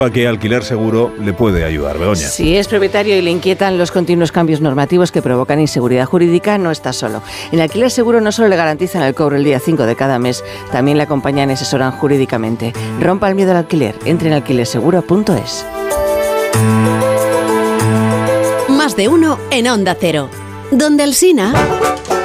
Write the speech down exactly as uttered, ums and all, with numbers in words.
que Alquiler Seguro le puede ayudar, Begoña. Si es propietario y le inquietan los continuos cambios normativos que provocan inseguridad jurídica, no está solo. En Alquiler Seguro no solo le garantizan el cobro el día cinco de cada mes, también le acompañan y asesoran jurídicamente. Rompa el miedo al alquiler. Entre en alquiler seguro punto es. Más de uno en Onda Cero. Donde Alsina.